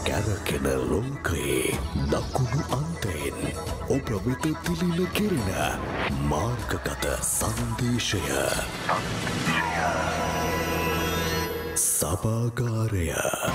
කැරකෙන ලෝකයේ දකුණු අන්තයෙන් ඔබ වෙත තිලින කෙරෙන මාර්ගගත සංදේශය සභාගාරය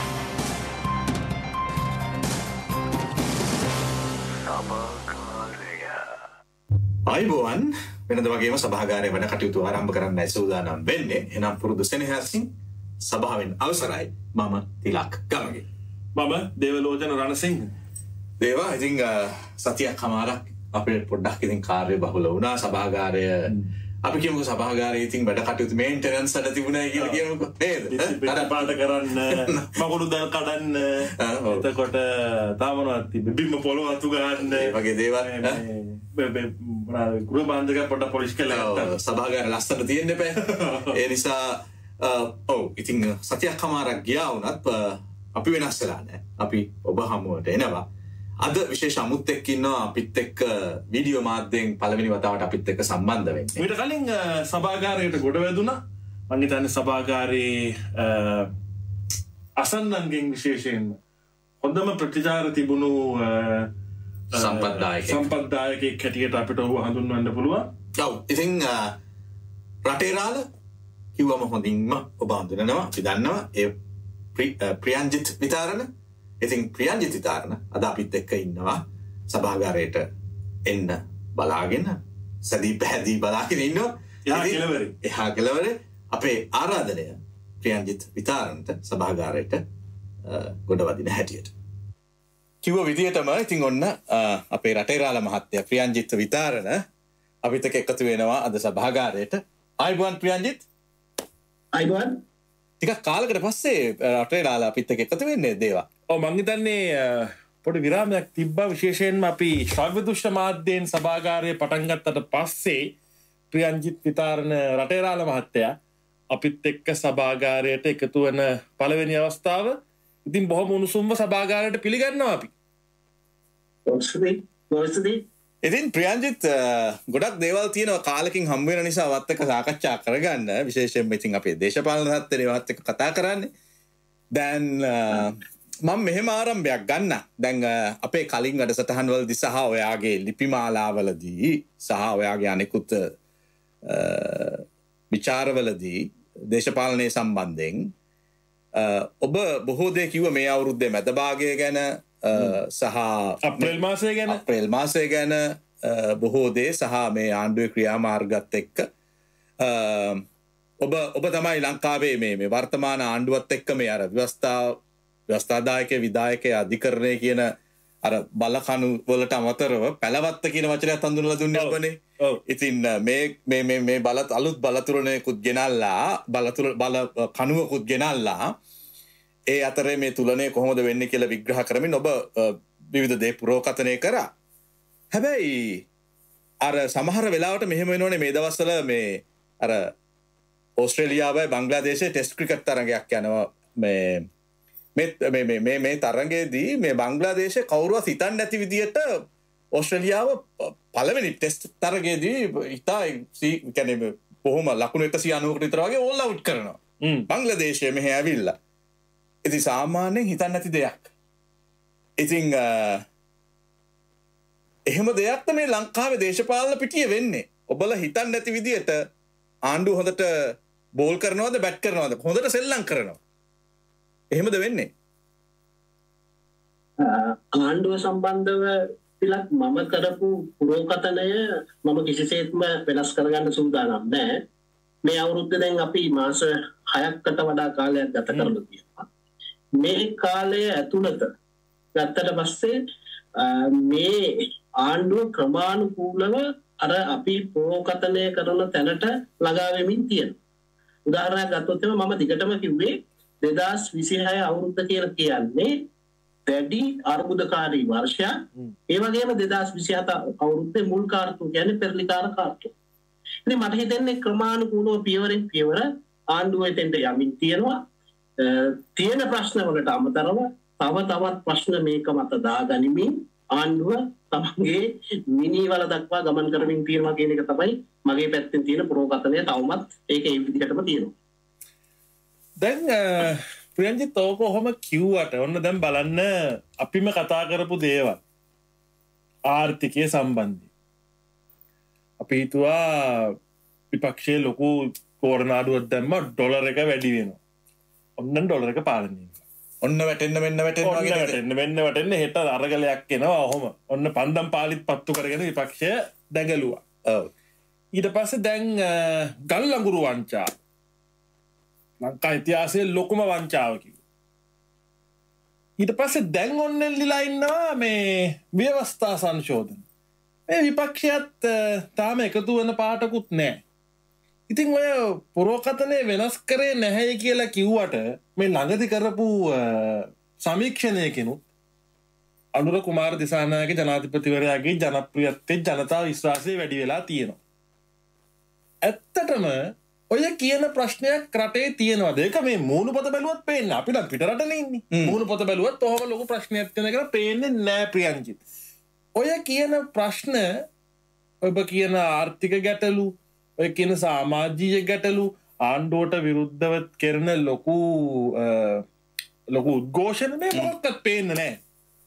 අයිබෝවන් වෙනද වගේම සභාගාරය වැඩ කටයුතු ආරම්භ කරන්නයි සූදානම් වෙන්නේ. එනම් පුරුදු සෙනෙහසින් සභාවෙන් අවසරයි. මම තිලක් ගමගේ. මම දේවලෝචන රණසිංහ. දේවා ඉතින් සතියක් හමාරක් අපිට පොඩ්ඩක් ඉතින් කාර්ය බහුල වුණා. සභාගාරය අපි කියමුකෝ සභාගාරයේ ඉතින් වැඩ කටයුතු මේන්ටනන්ස් වල තිබුණා කියලා කියමුකෝ නේද? පාට කරන්න මකුණු දල් කඩන්න එතකොට තාමනවත් තිබ්බ බිම්ම පොළොව අතු ගන්න වගේ දේවල් ගෘහ බාන්ධක පොඩ්ඩක් පොලිෂ් කළා. සභාගාරය ලස්සන තියෙන්න එපා. ඒ නිසා ඔව් ඉතින් සතියක් හමාරක් ගියා වුණත් අපි වෙනස් වෙලා නැහැ. අපි ඔබ හමුවට එනවා. අද විශේෂ අමුත් එක්ක ඉන්නවා අපිත් එක්ක වීඩියෝ මාධ්‍යයෙන් පළවෙනි වතාවට අපිත් එක්ක සම්බන්ධ වෙන්නේ. මීට කලින් සභාගාරයට ගොඩ වැදුණා. මම හිතන්නේ සභාගාරයේ අසන්නන්ගෙන් විශේෂයෙන් හොඳම ප්‍රතිචාර තිබුණු සම්පත්දායකෙක් හැටියට අපිට ඔහු හඳුන්වන්න පුළුවන්. ඔව් ඉතින් රටේ රාළ කිව්වම හොඳින්ම ඔබ හඳුනනවා. අපි දන්නවා ඒ ප්‍රියන්ජිත් විතාරණ. ඉතින් ප්‍රියන්ජිත් විතාරණ අද අපිත් එක්ක ඉන්නවා සභාගාරයට එන්න බලාගෙන සැදී පැහැදී බලාගෙන ඉන්නවා. එහා කෙළවරේ අපේ ආරාධනය ප්‍රියන්ජිත් විතාරණට සභාගාරයට ගොඩ වදින හැටියට. කිව්ව විදිහටම ඉතින් ඔන්න අපේ රටේ රාළ මහත්තයා ප්‍රියන්ජිත් විතාරණ අපිත් එක්ක එකතු වෙනවා අද සභාගාරයට. ආයිබෝන් ප්‍රියන්ජිත්. ආයිබෝන්. ටිකක් කාලකට පස්සේ රටේ රාළ අපිත් එක්ක එකතු වෙන්නේ දේවා. ඔව් මං හිතන්නේ පොඩි විරාමයක් තිබ්බා. විශේෂයෙන්ම අපි ශ්‍රව්‍ය දෘශ්‍ය මාධ්‍යයෙන් සභාගාරය පටන් ගත්තට පස්සේ ප්‍රියන්ජිත් විතාරණ රටේ රාළ මහත්තයා අපිත් එක්ක සභාගාරයට එකතු වෙන පළවෙනි අවස්ථාව. ඉතින් බොහොම උණුසුම්ව සභාගාරයට පිළිගන්නවා අපි. ඉතින් ප්‍රියන්ජිත් ගොඩක් දේවල් තියෙනවා කාලෙකින් හම්බ වෙන නිසා වත් එක්ක සාකච්ඡා කරගන්න. විශේෂයෙන්ම ඉතින් අපේ දේශපාලන තත්ත්වයේ වත් එක්ක කතා කරන්නේ. දැන් මම මෙහෙම ආරම්භයක් ගන්න. දැන් අපේ කලින් වැඩසටහන් වලදී සහ ඔයාගේ ලිපිමාලාවලදී සහ ඔයාගේ අනෙකුත් විචාරවලදී දේශපාලනයේ සම්බන්ධයෙන් ඔබ බොහෝ දේ කිව්ව මේ අවුරුද්දේ මැද භාගය ගැන සහ අප්‍රේල් මාසය ගැන බොහෝ දේ සහ මේ ආණ්ඩුවේ ක්‍රියාමාර්ගත් එක්ක ඔබ තමයි ලංකාවේ මේ වර්තමාන ආණ්ඩුවත් එක්ක මේ අර ව්‍යවස්ථාදායක විධායක අධිකරණය කියන අර බලකණු වලට අමතරව පැලවත්ත කියන වචනයත් හඳුන්වලා දුන්නේ ඔබනේ. ඉතින් මේ අලුත් බලතුරණයකුත් ගෙනල්ලා බල කණුවකුත් ගෙනල්ලා ඒ අතරේ මේ තුලනය කොහොමද වෙන්නේ කියලා විග්‍රහ කරමින් ඔබ විවිධ දේ පුරෝකථනය කරා. හැබැයි අර සමහර වෙලාවට මෙහෙම වෙනෝනේ මේ දවස්වල මේ අර ඕස්ට්‍රේලියාවයි බංග්ලාදේශයේ ටෙස්ට් ක්‍රිකට් තරගයක් යනවා. මේ තරගයේදී මේ බංග්ලාදේශය කවුරුවත් හිතන්නේ නැති විදියට ඕස්ට්‍රේලියාව පළවෙනි ටෙස්ට් තරගයේදී ඉතා කියන්නේ බොහොම ලකුණු 190කට විතර වගේ ඕල් අවුට් කරනවා. බංග්ලාදේශය මෙහෙ ඇවිල්ලා. ඉතින් සාමාන්‍යයෙන් හිතන්නේ නැති දෙයක්. ඉතින් එහෙම දෙයක් තමයි ලංකාවේ දේශපාලන පිටියේ වෙන්නේ. ඔබලා හිතන්නේ නැති විදියට ආණ්ඩුව හොඳට බෝල් කරනවද බැට් කරනවද හොඳට සෙල්ලම් කරනවා. එහෙමද වෙන්නේ? ආණ්ඩුව සම්බන්ධව පිලක් මම කරපු පුරෝකථනය මම කිසිසේත්ම වෙනස් කරගන්න සූදානම් නැහැ. මේ අවුරුද්දේ දැන් අපි මාස 6කට වඩා කාලයක් ගත කරලා තියෙනවා. මේ කාලය ඇතුළත ගත්තට පස්සේ මේ ආණ්ඩුව ක්‍රමානුකූලව අර අපි පුරෝකථනය කරන තැනට ළඟා වෙමින් තියෙනවා. උදාහරණයක් ගත්තොත් මම දිගටම කිව්වේ 2026 අවුරුද්ද කියලා කියන්නේ වැඩි අර්බුදකාරී වර්ෂයක්. ඒ වගේම 2027 අවුරුද්දේ මුල් කාර්තුව කියන්නේ පෙරලිකාර කාර්තුව. ඉතින් මට හිතෙන්නේ ක්‍රමානුකූලව පියවරෙන් පියවර ආණ්ඩුව එතෙන්ට යමින් තියෙනවා. තියෙන ප්‍රශ්න වලට අමතරව තව තවත් ප්‍රශ්න මේක මත දාගනිමින් ආණ්ඩුව තමන්ගේ මිනිවල දක්වා ගමන් කරමින් තියෙනවා කියන එක තමයි මගේ පැත්තෙන් තියෙන පුරෝකථනය. තවමත් ඒක ඒ විදිහටම තියෙනවා. දැන් ප්‍රියන්ජිත් ඕක ඔහොම කිව්වට ඔන්න දැන් බලන්න අපිම කතා කරපු දේවල් ආර්ථිකය සම්බන්ධී. අපි හිතුවා විපක්ෂයේ ලොකු තෝරනාඩුවක් දැම්ම ඩොලර් එක වැඩි වෙනවා. ඔන්න ඩොලර් එක පාලනය වෙනවා. ඔන්න වැටෙන්න වැටෙන්න හෙට අරගලයක් එනවා ඔහොම. ඔන්න පන්දම් පාලිත් පත්තු කරගෙන විපක්ෂය දැඟලුවා. ඊට පස්සේ දැන් ගල් අඟුරු වංචා ලංකා ඉතිහාසයේ ලොකුම වංචාව කිව්වා. ඊට පස්සේ දැන් ඔන්න එල්ලිලා ඉන්නවා මේ ව්‍යවස්ථා සංශෝධන. මේ විපක්ෂයත් තාම එකතු වෙන පාටකුත් නැහැ. ඉතින් ඔය පුරෝකථනය වෙනස් කරේ නැහැ කියලා කිව්වට මේ ළඟදි කරපු සමීක්ෂණයකිනුත් අනුර කුමාර දිසානායක ජනාධිපතිවරයාගේ ජනප්‍රියත්වයේ ජනතා විශ්වාසය වැඩි වෙලා තියෙනවා. ඇත්තටම ඔය කියන ප්‍රශ්නයක් රටේ තියෙනවද? ඒක මේ මූණු පොත බැලුවත් පේන්නේ. අපි නම් පිට රටනේ ඉන්නේ. මූණු පොත බැලුවත් ඔහොම ලොකු ප්‍රශ්නයක් තියෙන කියලා පේන්නේ නැහැ ප්‍රියන්ජිත්. ඔය කියන ප්‍රශ්න ඔබ කියන ආර්ථික ගැටලු ඔය කියන සමාජීය ගැටලු ආණ්ඩුවට විරුද්ධව කරන ලොකු උද්ඝෝෂණ මේ මොකක්වත් පේන්නේ නැහැ.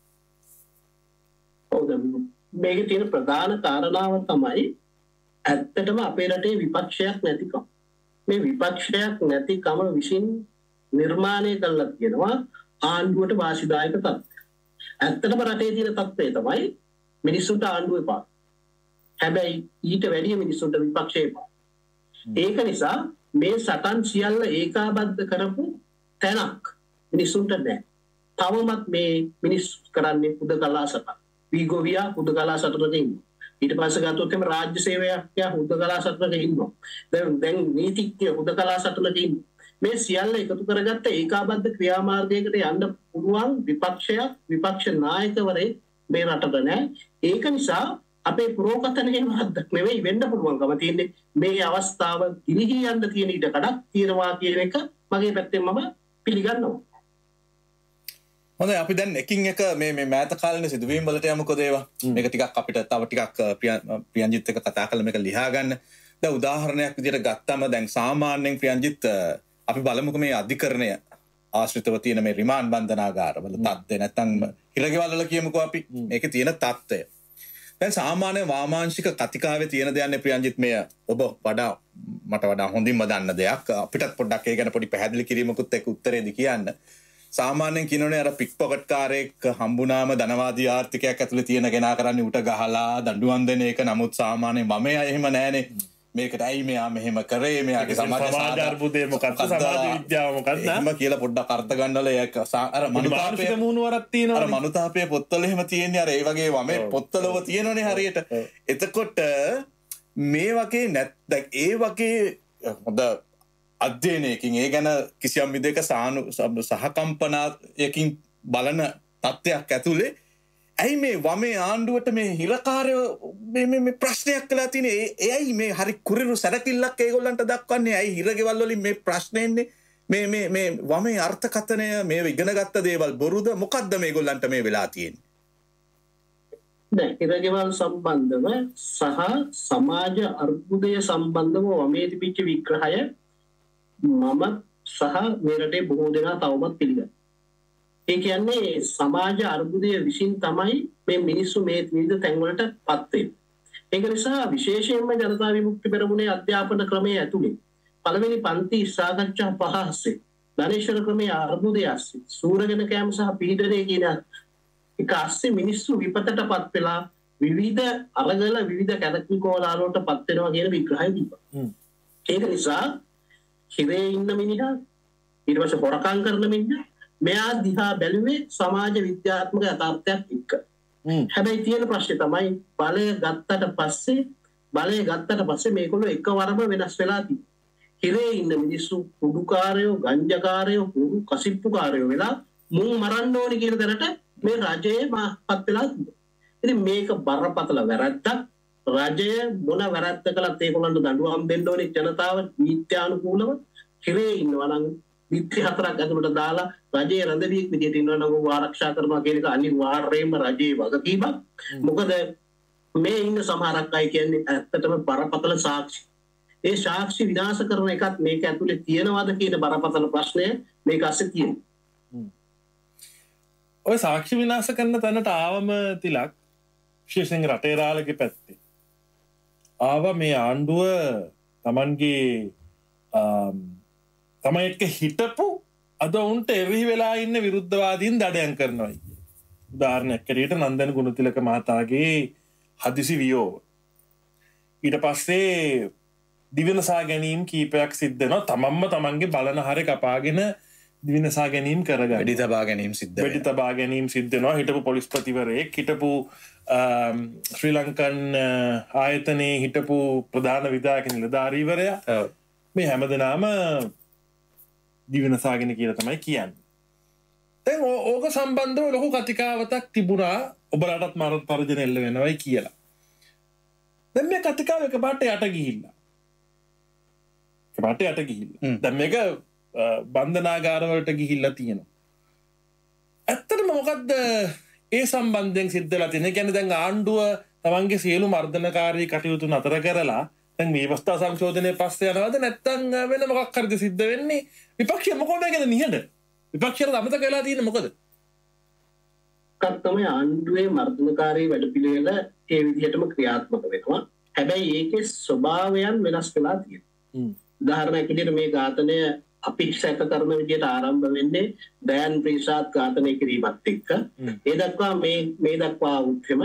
මේකේ තියෙන ප්‍රධාන කාරණාව තමයි ඇත්තටම අපේ රටේ විපක්ෂයක් නැතිකම. මේ විපක්ෂයක් නැතිකම විසින් නිර්මාණය කරලා තියෙනවා ආණ්ඩුවට වාසිදායක තත්ත්වයක්. ඇත්තටම රටේ තියෙන තත්ත්වය තමයි මිනිස්සුන්ට ආණ්ඩුව එපා. හැබැයි ඊට වැඩිය මිනිස්සුන්ට විපක්ෂය එපා. ඒක නිසා මේ සටන් සියල්ල ඒකාබද්ධ කරපු තැනක් මිනිස්සුන්ට නැහැ. තවමත් මේ මිනිස්සු කරන්නේ හුදකලා සටන්. වීගෝවියා හුදකලා සටනක ඉන්නවා. ඊට පස්සේ ගත්තොත් එම රාජ්‍ය සේවකයා හුදකලා සටනක ඉන්නවා. දැන් නීතිඥ හුදකලා සටනක ඉන්නවා. මේ සියල්ල එකතු කරගත්ත ඒකාබද්ධ ක්‍රියාමාර්ගයකට යන්න පුළුවන් විපක්ෂ නායකවරේ මේ රටට නැහැ. ඒක නිසා අපේ පුරෝකථනයේ වරද්දක් නෙවෙයි වෙන්න පුළුවන්කම තියෙන්නේ මේ අවස්ථාව ගිලිහී යන්න තියෙන ඉඩ කඩක් තියෙනවා කියන එක මගේ පැත්තෙන් මම පිළිගන්නවා. හොඳයි අපි දැන් එකින් එක මේ මෑත කාලේ සිදුවීම් වලට යමුකෝ දේවා. මේක ටිකක් අපිට තව ටිකක් ප්‍රියන්ජිත් එක්ක කතා කරලා මේක ලියා ගන්න. දැන් උදාහරණයක් විදිහට ගත්තම දැන් සාමාන්‍යයෙන් ප්‍රියන්ජිත් අපි බලමුකෝ මේ අධිකරණය ආශ්‍රිතව තියෙන මේ රිමාන්ඩ් බන්ධනාගාරවල තත්ත්වය නැත්නම් හිරගෙවල් වල කියමුකෝ අපි මේකේ තියෙන තත්ත්වය. දැන් සාමාන්‍ය වාමාංශික කතිකාවේ තියෙන දෙයක් නේ ප්‍රියන්ජිත් මෙය ඔබ මට වඩා හොඳින්ම දන්න දෙයක්. අපිටත් පොඩ්ඩක් ඒ ගැන පොඩි පැහැදිලි කිරීමකුත් එක්ක උත්තරේදී කියන්න. සාමාන්‍යයෙන් කියනෝනේ අර පික්පොකට් කාරයෙක් හම්බුනාම ධනවාදී ආර්ථිකයක් ඇතුලේ තියෙන කෙනා කරන්නේ උට ගහලා දඬුවම් දෙන එක. නමුත් සාමාන්‍යයෙන් මම එහෙම නෑනේ. මේකට ඇයි මෙයා මෙහෙම කරේ මෙයාගේ සමාජ අර්බුදය මොකක්ද සමාජ විද්‍යාව මොකක්ද එහෙම කියලා පොඩ්ඩක් අර්ථ ගන්නවල ඒක අර මනුතාපයේ මූණුවරක් තියෙනවා. අර මනුතාපයේ පොත්වල එහෙම තියෙන්නේ අර ඒ වගේ වමේ පොත්වලව තියෙනවනේ හරියට. එතකොට මේ වගේ දැන් ඒ වගේ හොඳ අධ්‍යයනයකින් ඒ ගැන කිසියම් විදිහක සහකම්පනයකින් බලන තත්ත්වයක් ඇතුලේ ඇයි මේ වමේ ආණ්ඩුවට මේ හිරකාරයෝ මේ ප්‍රශ්නයක් කළා තියෙන්නේ? එයි මේ හරි කුරිරු සැරකිල්ලක් ඒගොල්ලන්ට දක්වන්නේ? ඇයි හිරගෙවල් වලින් මේ ප්‍රශ්නේ එන්නේ? මේ වමේ අර්ථකථනය මේ ඉගෙනගත්ත දේවල් බොරුද? මොකද්ද මේගොල්ලන්ට මේ වෙලා තියෙන්නේ? දැන් හිරගෙවල් සම්බන්ධව සහ සමාජ අර්බුදය සම්බන්ධව වමේ තිබිච්ච විග්‍රහය මම සහ මේ රටේ බොහෝ දෙනා තවමත් පිළිගන්නවා. ඒ කියන්නේ සමාජ අර්බුදය විසින් තමයි මේ මිනිස්සු මේ විවිධ තැන්වලට පත් වෙන්නේ. ඒක නිසා විශේෂයෙන්ම ජනතා විමුක්ති පෙරමුණේ අධ්‍යාපන ක්‍රමයේ ඇතුලේ පළවෙනි පන්ති සාකච්ඡා පහ ASCII ධනේශ්වර ක්‍රමයේ අර්බුදය ASCII සූරගෙන කෑම සහ පීඩනය කියන එක ASCII මිනිස්සු විපතටපත් වෙලා විවිධ අරගල විවිධ කැදකිකෝලාලවලට පත් වෙනවා කියන විග්‍රහය දීපා. ඒක නිසා හිරේ ඉන්න මිනිහා ඊට පස්සේ හොරකම් කරන මිනිහා මෙයා දිහා බැලුවේ සමාජ විද්‍යාත්මක යථාර්ථයක් එක්ක. හැබැයි තියෙන ප්‍රශ්නේ තමයි බලය ගත්තට පස්සේ මේගොල්ලෝ එකවරම වෙනස් වෙලා තියෙනවා. හිරේ ඉන්න මිනිස්සු කුඩුකාරයෝ, ගංජාකාරයෝ, කුඩු කසිප්පුකාරයෝ වෙලා මුන් මරන්න ඕනි කියන තැනට මේ රජයේ මාපත් වෙලා තියෙනවා. ඉතින් මේක බරපතල වැරද්දක්. රජය මොන වැරද්ද කළත් ඒගොල්ලන්ට දඬුවම් දෙන්න ඕනේ ජනතාව නීත්‍යානුකූලව. හිරේ ඉන්නවා නම් විත්‍රි 4ක් ඇතුළට දාලා රජයේ රැඳවියෙක් විදියට ඉන්නවා නම් ආරක්ෂා කරනවා කියන එක අනිවාර්යයෙන්ම රජයේ වගකීමක්. මොකද මේ ඉන්න සමහරක් අය කියන්නේ ඇත්තටම බරපතල සාක්ෂි. ඒ සාක්ෂි විනාශ කරන එකත් මේක ඇතුලේ තියෙනවද කියන බරපතල ප්‍රශ්නය මේක ASCII තියෙනවා. ඔය සාක්ෂි විනාශ කරන තැනට ආවම තිලක් විශේෂයෙන් රටේ රාළගේ පැත්තේ ආවා මේ ආණ්ඩුව තමන්ගේ තමයි එක්ක හිටපු අද උන්ට එරෙහි වෙලා ඉන්න විරුද්ධවාදීන් දඩයම් කරනවා. උදාහරණයක් ඇරයට නන්දන ගුණතිලක මහතාගේ හදිසි වියෝව. ඊට පස්සේ දිවිනසා ගැනීම් කීපයක් සිද්ධනවා. තමන්ම තමන්ගේ බලන හරි කපාගෙන දිවිනසා ගැනීම් කරගන්න. වෙඩි තබා ගැනීම සිද්ධ වෙඩි තබා ගැනීම සිද්ධනවා. හිටපු පොලිස්පතිවරයෙක්, හිටපු ශ්‍රී ලංකන් ආයතනයේ හිටපු ප්‍රධාන විධායක නිලධාරීවරයා මේ හැමදෙනාම දිවිනසාගෙන කියලා තමයි කියන්නේ. දැන් ඕක සම්බන්ධව ලොකු කතිකාවතක් තිබුණා ඔබලටත් මරණ පරජන එල්ල වෙනවයි කියලා. දැන් මේ කතිකාව එකපාරට යට ගිහිල්ලා. එකපාරට යට ගිහිල්ලා. දැන් මේක බන්ධනාගාරවලට ගිහිල්ලා තියෙනවා. ඇත්තටම මොකද්ද ඒ සම්බන්ධයෙන් සිද්ධ වෙලා තියෙන්නේ? කියන්නේ දැන් ආණ්ඩුව තමන්ගේ සියලු මර්ධනකාරී කටයුතු නතර කරලා දැන් මේ වස්තා සංශෝධනයේ පස්සේ යනවාද නැත්නම් වෙන මොකක් හරිද සිද්ධ වෙන්නේ? විපක්ෂය මොකද ගැන නිහඬ? විපක්ෂයට අමතක වෙලා තියෙන්නේ මොකද? තමයි ආණ්ඩුවේ මර්ධනකාරී වැඩපිළිවෙල ඒ විදිහටම ක්‍රියාත්මක වෙනවා. හැබැයි ඒකේ ස්වභාවයන් වෙනස් වෙලා තියෙනවා. උදාහරණයක් විදිහට මේ ඝාතනය අපි සැක කරන විදිහට ආරම්භ වෙන්නේ දයන් ප්‍රීසාත් ඝාතනය කිරීමත් එක්ක. ඒ දක්වා මේ දක්වා උත්ෙම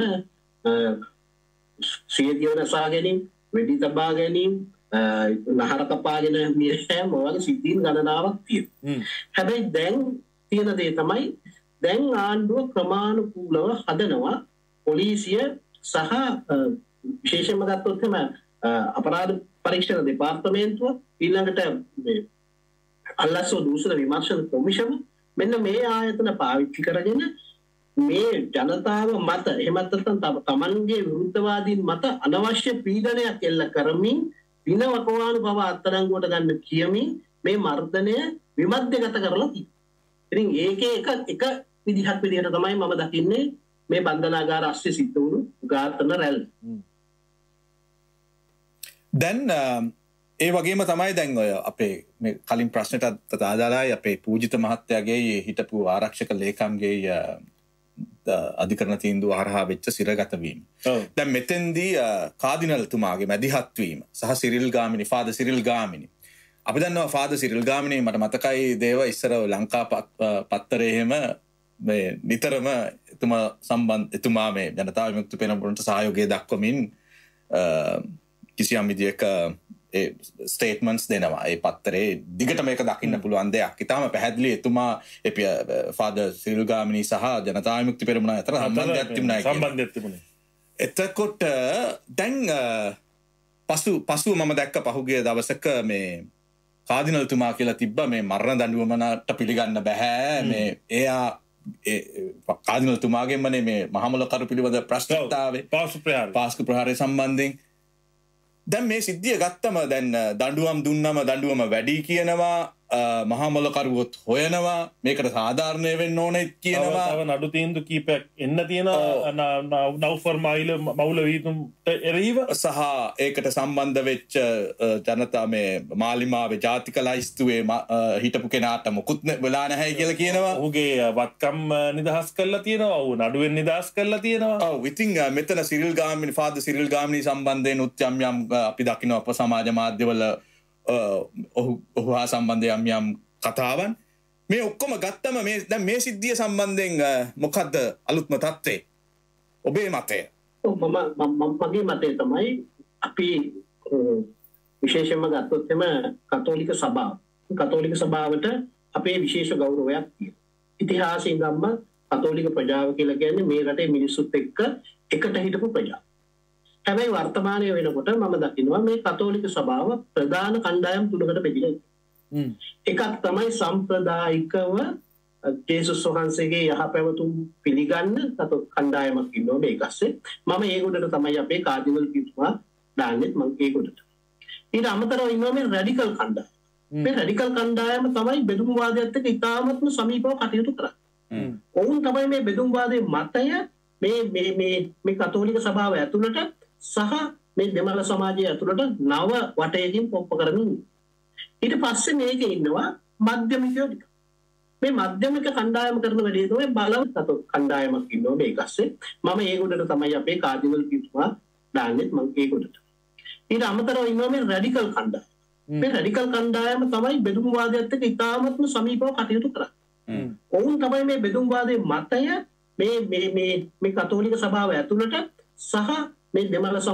සියදිව නසා ගැනීම, වෙඩි තබා ගැනීම, නහර කපාගෙන මියෑම වගේ සිද්ධීන් ගණනාවක් තියෙනවා. හැබැයි දැන් තියෙන දේ තමයි දැන් ආණ්ඩුව ක්‍රමානුකූලව හදනවා පොලිසිය සහ විශේෂයෙන්ම ගත්තොත් එම අපරාධ පරීක්ෂණ දෙපාර්තමේන්තුව ඊළඟට අල්ලස්සෝ දූෂණ විමර්ශන කොමිෂම මෙන්න මේ ආයතන පාවිච්චි කරගෙන මේ ජනතාව මත එහෙමත් නැත්නම් තමන්ගේ විරුද්ධවාදීන් මත අනවශ්‍ය පීඩනයක් එල්ල කරමින් දින වකවානුභව අත්අඩංගුවට ගන්න කියමින් මේ මර්ධනය විමධ්‍යගත කරලා තියෙනවා. ඉතින් ඒකේ එක විදිහක් විදිහට තමයි මම දකින්නේ මේ බන්ධනාගාර අස්සේ සිද්ධ වුණු ඝාතන රැල්ල. දැන් ඒ වගේම තමයි දැන් ඔය අපේ මේ කලින් ප්‍රශ්නට අදාළයි අපේ පූජිත මහත්තයාගේ හිටපු ආරක්ෂක ලේකම්ගේ අධිකරණ තීන්දුව හරහා වෙච්ච සිරගත වීම. දැන් මෙතෙන්දී කාදිනල්තුමාගේ මැදිහත් වීම සහ Cyril Gamini father Cyril Gamini. අපි දන්නවා ෆාදර් සිරිල් ගාමිණි මට මතකයි දේව ඉස්සර ලංකා පත්තරේ එහෙම මේ නිතරම එතුමා මේ ජනතා විමුක්ති පෙරමුණට සහයෝගය දක්වමින් කිසියම් විදියක ස්ටේට්මන්ට්ස් දෙනවා. ඒ පත්තරේ දිගට මේක දකින්න පුළුවන් දෙයක්. ඉතාම පැහැදිලි එතුමා ෆාදර් සිරිල් ගාමිණි සහ ජනතා විමුක්ති පෙරමුණ අතර සම්බන්ධයක් තිබුණා. එතකොට දැන් පසුව මම දැක්ක පහුගිය දවසක මේ කාදිනල්තුමා කියලා තිබ්බ මේ මරණ දඬුවමට පිළිගන්න බෑ. මේ එයා කාදිනල්තුමාගෙන්මනේ මේ මහමුලකරු පිළිබඳ ප්‍රශ්නතාවේ පාස්කු ප්‍රහාරය සම්බන්ධයෙන් දැන් මේ සිද්ධිය ගත්තම දැන් දඬුවම් දුන්නම දඬුවම වැඩි කියනවා, මහමුලකරුවොත් හොයනවා, මේකට සාධාරණය වෙන්න ඕනේ කියනවා. තව නඩු තීන්දුව කීපයක් එන්න තියෙනවා නව්ෆර් මවුල වීදුම්ට එරෙහිව සහ ඒකට සම්බන්ධ වෙච්ච ජනතා මේ මාලිමාවේ ජාතික ලයිස්තුවේ හිටපු කෙනාට මොකුත් වෙලා නැහැ කියලා කියනවා. ඔහුගේ වත්කම් නිදහස් කරලා තියෙනවා, ඔහු නඩුවෙන් නිදහස් කරලා තියෙනවා. ඔව් ඉතින් මෙතන Cyril Gamini father Cyril Gamini සම්බන්ධයෙන් යම් අපි දකිනවා අප සමාජ මාධ්‍යවල ඔහු හා සම්බන්ධ යම් කතාවන් මේ ඔක්කොම ගත්තම දැන් මේ සිද්ධිය සම්බන්ධයෙන් මොකද්ද අලුත්ම තත්ත්වය? ඔබේ මතය? මගේ මතය තමයි අපි විශේෂයෙන්ම ගත්තොත් එම කතෝලික සභාවට අපේ විශේෂ ගෞරවයක් තියෙනවා. ඉතිහාසයෙන් ගම්ම කතෝලික ප්‍රජාව කියලා කියන්නේ මේ රටේ මිනිස්සුත් එක්ක එකට හිටපු ප්‍රජාව. හැබැයි වර්තමානය වෙනකොට මම දකිනවා මේ කතෝලික සභාව ප්‍රධාන කණ්ඩායම් තුනකට බෙදිලා ඉන්නවා. එකක් තමයි සම්ප්‍රදායිකව ජේසුස් වහන්සේගේ යහපැවතුම් පිළිගන්න කණ්ඩායමක් ඉන්නවා මේකස්සේ. මම ඒගොල්ලන්ට තමයි අපේ කාර්දිනල් පිටුමා දාන්නේ මම ඒගොල්ලන්ට. ඊට අමතරව ඉන්නවා මේ රැඩිකල් කණ්ඩායම. මේ රැඩිකල් කණ්ඩායම තමයි බෙදුම්වාදයත් එක්ක ඉතාමත්ම සමීපව කටයුතු කරන්නේ. ඔවුන් තමයි මේ බෙදුම්වාදයේ මතය මේ කතෝලික සභාව ඇතුළට සහ මේ දෙමළ සමාජය ඇතුළට නව වටයකින් පොප්ප කරමින් ඊට පස්සේ මේකේ ඉන්නවා මධ්‍යමිකයෝ ටික. මේ මධ්‍යමික කණ්ඩායම කරන වැඩේ තමයි බලවත් කණ්ඩායමක් ඉන්නවා මේකස්සේ මම ඒගොඩට තමයි අපේ කාර්යවල පිටුවා දාන්නෙත් මම ඒගොඩට ඊට අමතරව ඉන්නවා මේ රැඩිකල් කණ්ඩායම මේ රැඩිකල් කණ්ඩායම තමයි බෙදුම්වාදයත් එක්ක ඉතාමත්ම සමීපව කටයුතු කරන්නේ ඔවුන් තමයි මේ බෙදුම්වාදයේ මතය මේ කතෝලික සභාව ඇතුළට සහ මේ දෙමළ